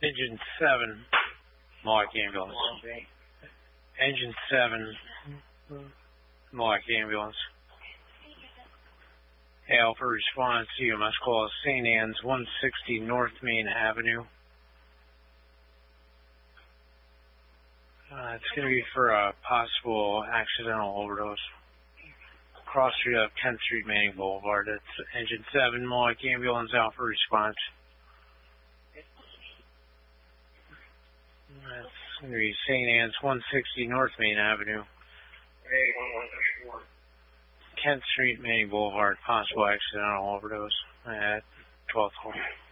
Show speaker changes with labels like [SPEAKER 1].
[SPEAKER 1] Engine 7, Mohawk Ambulance. Engine 7, Mohawk Ambulance. Hail for response to EMS call St. Anne's 160 North Main Avenue. It's going to be for a possible accidental overdose. Cross street of 10th Street, Manning Boulevard. It's Engine 7, Mohawk Ambulance out for response. That's going to be St. Anne's 160 North Main Avenue. 10th Street, Manning Boulevard. Possible accidental overdose at 12th hole.